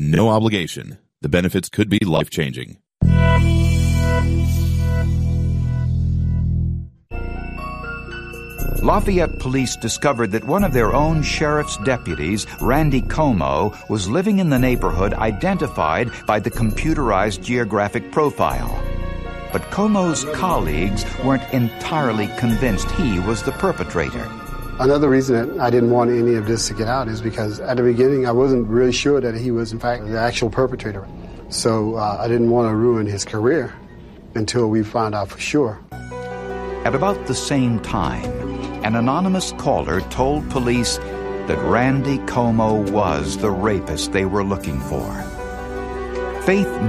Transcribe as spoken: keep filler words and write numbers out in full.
no obligation. The benefits could be life-changing. Lafayette police discovered that one of their own sheriff's deputies, Randy Como, was living in the neighborhood identified by the computerized geographic profile. But Como's colleagues weren't entirely convinced he was the perpetrator. Another reason that I didn't want any of this to get out is because at the beginning I wasn't really sure that he was in fact the actual perpetrator. So uh, I didn't want to ruin his career until we found out for sure. At about the same time, an anonymous caller told police that Randy Como was the rapist they were looking for. Faith